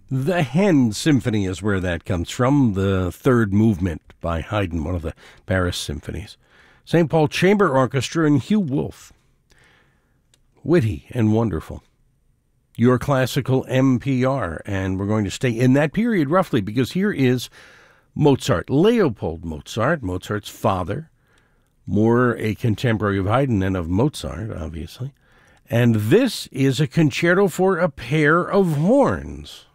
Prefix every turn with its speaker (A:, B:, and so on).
A: The Hen Symphony is where that comes from, the third movement by Haydn, one of the Paris symphonies. St. Paul Chamber Orchestra and Hugh Wolf. Witty and wonderful. Your classical NPR, and we're going to stay in that period roughly, because here is Mozart, Leopold Mozart, Mozart's father, more a contemporary of Haydn than of Mozart, obviously. And this is a concerto for a pair of horns.